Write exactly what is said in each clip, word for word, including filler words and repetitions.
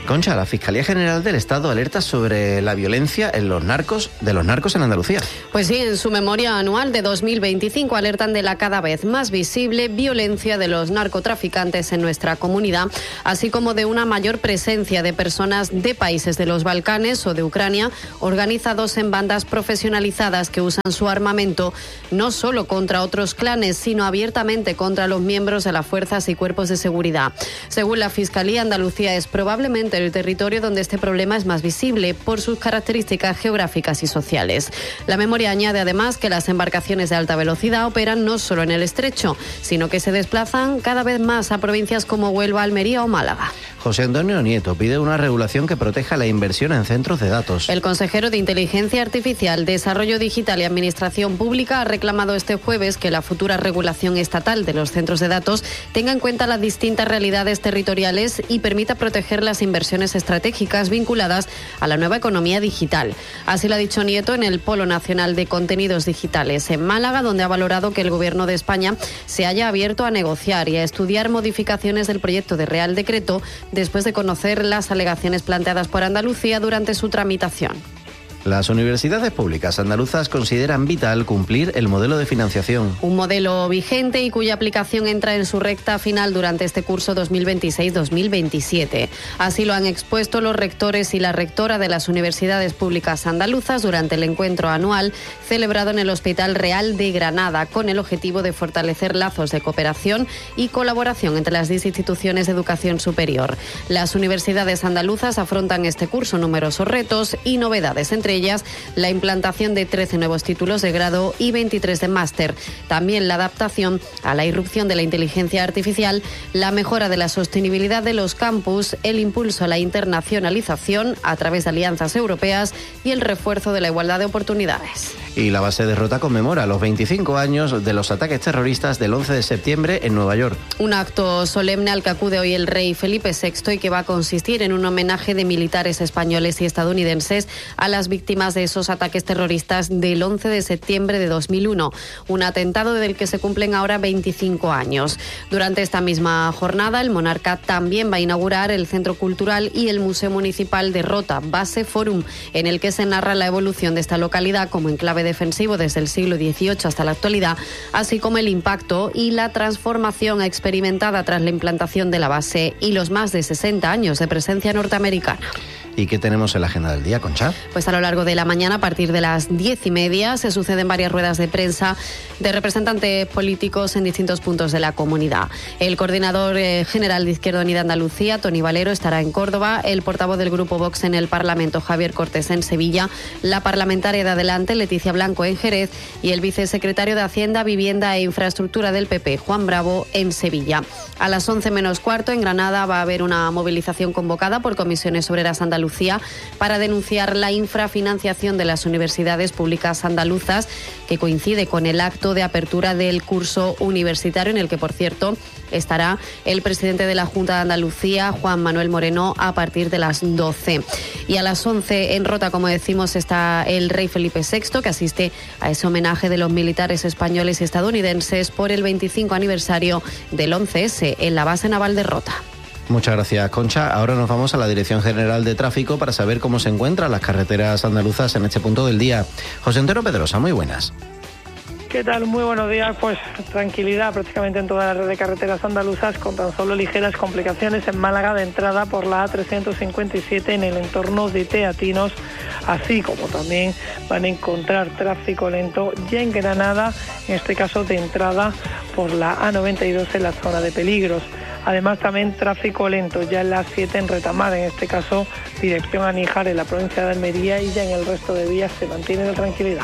Concha, la Fiscalía General del Estado alerta sobre la violencia en los narcos, de los narcos en Andalucía. Pues sí, en su memoria anual de dos mil veinticinco alertan de la cada vez más visible violencia de los narcotraficantes en nuestra comunidad, así como de una mayor presencia de personas de países de los Balcanes o de Ucrania, organizados en bandas profesionalizadas que usan su armamento no solo contra otros clanes, sino abiertamente contra los miembros de las fuerzas y cuerpos de seguridad. Según la Fiscalía, Andalucía es probablemente el territorio donde este problema es más visible por sus características geográficas y sociales. La memoria añade además que las embarcaciones de alta velocidad operan no solo en el estrecho, sino que se desplazan cada vez más a provincias como Huelva, Almería o Málaga. José Antonio Nieto pide una regulación que proteja la inversión en centros de datos. El consejero de Inteligencia Artificial, Desarrollo Digital y Administración Pública ha reclamado este jueves que la futura regulación estatal de los centros de datos tenga en cuenta las distintas realidades territoriales y permita proteger las inversiones estratégicas vinculadas a la nueva economía digital. Así lo ha dicho Nieto en el Polo Nacional de Contenidos Digitales en Málaga, donde ha valorado que el Gobierno de España se haya abierto a negociar y a estudiar modificaciones del proyecto de Real Decreto después de conocer las alegaciones planteadas por Andalucía durante su tramitación. Las universidades públicas andaluzas consideran vital cumplir el modelo de financiación. Un modelo vigente y cuya aplicación entra en su recta final durante este curso dos mil veintiséis dos mil veintisiete. Así lo han expuesto los rectores y la rectora de las universidades públicas andaluzas durante el encuentro anual celebrado en el Hospital Real de Granada, con el objetivo de fortalecer lazos de cooperación y colaboración entre las instituciones de educación superior. Las universidades andaluzas afrontan este curso numerosos retos y novedades, entre ellas la implantación de trece nuevos títulos de grado y veintitrés de máster. También la adaptación a la irrupción de la inteligencia artificial, la mejora de la sostenibilidad de los campus, el impulso a la internacionalización a través de alianzas europeas y el refuerzo de la igualdad de oportunidades. Y la base de Rota conmemora los veinticinco años de los ataques terroristas del once de septiembre en Nueva York. Un acto solemne al que acude hoy el rey Felipe sexto y que va a consistir en un homenaje de militares españoles y estadounidenses a las víctimas de esos ataques terroristas del once de septiembre de dos mil uno, un atentado del que se cumplen ahora veinticinco años. Durante esta misma jornada, el monarca también va a inaugurar el Centro Cultural y el Museo Municipal de Rota, Base Forum, en el que se narra la evolución de esta localidad como enclave defensivo desde el siglo dieciocho hasta la actualidad, así como el impacto y la transformación experimentada tras la implantación de la base y los más de sesenta años de presencia norteamericana. ¿Y qué tenemos en la agenda del día, Concha? Pues a lo largo de la mañana, a partir de las diez y media, se suceden varias ruedas de prensa de representantes políticos en distintos puntos de la comunidad. El coordinador eh, general de Izquierda Unida Andalucía, Tony Valero, estará en Córdoba, el portavoz del Grupo Vox en el Parlamento, Javier Cortés, en Sevilla, la parlamentaria de Adelante, Leticia Blanco, en Jerez, y el vicesecretario de Hacienda, Vivienda e Infraestructura del P P, Juan Bravo, en Sevilla. A las once menos cuarto, en Granada, va a haber una movilización convocada por Comisiones Obreras Andaluzas para denunciar la infrafinanciación de las universidades públicas andaluzas, que coincide con el acto de apertura del curso universitario, en el que, por cierto, estará el presidente de la Junta de Andalucía, Juan Manuel Moreno, a partir de las doce. Y a las once en Rota, como decimos, está el rey Felipe sexto, que asiste a ese homenaje de los militares españoles y estadounidenses por el veinticinco aniversario del once ese en la base naval de Rota. Muchas gracias, Concha. Ahora nos vamos a la Dirección General de Tráfico para saber cómo se encuentran las carreteras andaluzas en este punto del día. José Antonio Pedrosa, muy buenas. ¿Qué tal? Muy buenos días. Pues tranquilidad prácticamente en toda la red de carreteras andaluzas, con tan solo ligeras complicaciones en Málaga de entrada por la A trescientos cincuenta y siete en el entorno de Teatinos, así como también van a encontrar tráfico lento ya en Granada, en este caso de entrada por la A noventa y dos en la zona de peligros. Además, también tráfico lento ya en la siete en Retamar, en este caso dirección a Níjar en la provincia de Almería, y ya en el resto de vías se mantiene la tranquilidad.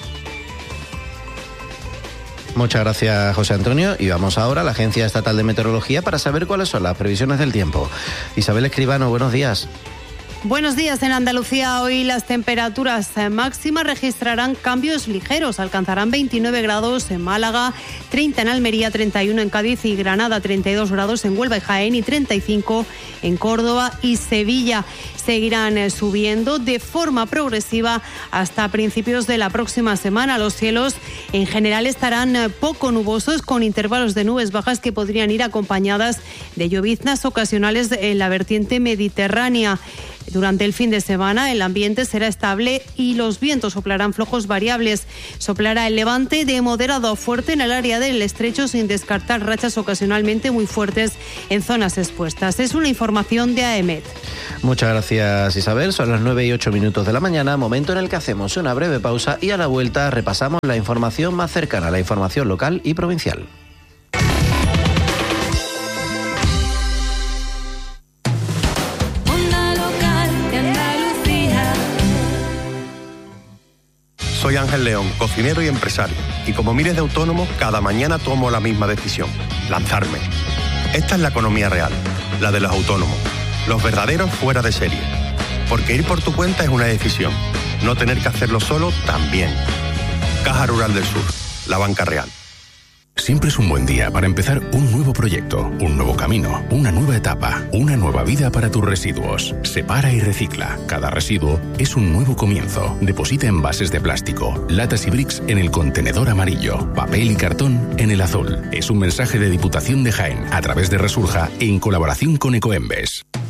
Muchas gracias, José Antonio. Y vamos ahora a la Agencia Estatal de Meteorología para saber cuáles son las previsiones del tiempo. Isabel Escribano, buenos días. Buenos días. En Andalucía hoy las temperaturas máximas registrarán cambios ligeros. Alcanzarán veintinueve grados en Málaga, treinta en Almería, treinta y uno en Cádiz y Granada, treinta y dos grados en Huelva y Jaén y treinta y cinco en Córdoba y Sevilla. Seguirán subiendo de forma progresiva hasta principios de la próxima semana. Los cielos en general estarán poco nubosos, con intervalos de nubes bajas que podrían ir acompañadas de lloviznas ocasionales en la vertiente mediterránea. Durante el fin de semana el ambiente será estable y los vientos soplarán flojos variables. Soplará el levante de moderado a fuerte en el área del estrecho, sin descartar rachas ocasionalmente muy fuertes en zonas expuestas. Es una información de A E M E T. Muchas gracias, Isabel. Son las nueve y ocho minutos de la mañana, momento en el que hacemos una breve pausa y a la vuelta repasamos la información más cercana, la información local y provincial. Soy Ángel León, cocinero y empresario, y como miles de autónomos, cada mañana tomo la misma decisión: lanzarme. Esta es la economía real, la de los autónomos, los verdaderos fuera de serie. Porque ir por tu cuenta es una decisión, no tener que hacerlo solo también. Caja Rural del Sur, la banca real. Siempre es un buen día para empezar un nuevo proyecto, un nuevo camino, una nueva etapa, una nueva vida para tus residuos. Separa y recicla. Cada residuo es un nuevo comienzo. Deposita envases de plástico, latas y bricks en el contenedor amarillo, papel y cartón en el azul. Es un mensaje de Diputación de Jaén a través de Resurja en colaboración con Ecoembes.